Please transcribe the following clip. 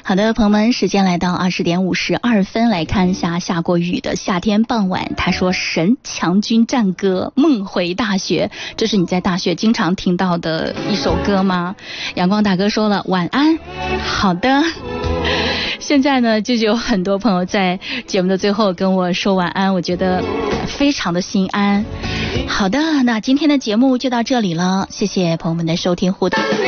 好的，朋友们，时间来到20点52分，来看一下下过雨的夏天傍晚。他说：“神强军战歌，梦回大学。”这是你在大学经常听到的一首歌吗？阳光大哥说了晚安。好的，现在呢，就有很多朋友在节目的最后跟我说晚安，我觉得非常的心安。好的，那今天的节目就到这里了，谢谢朋友们的收听互动。